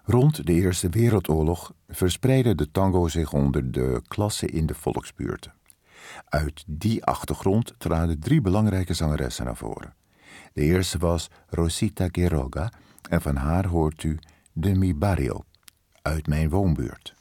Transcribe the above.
Rond de Eerste Wereldoorlog verspreidde de tango zich onder de klassen in de volksbuurten. Uit die achtergrond traden 3 belangrijke zangeressen naar voren. De eerste was Rosita Quiroga en van haar hoort u De Mi Barrio, uit mijn woonbuurt.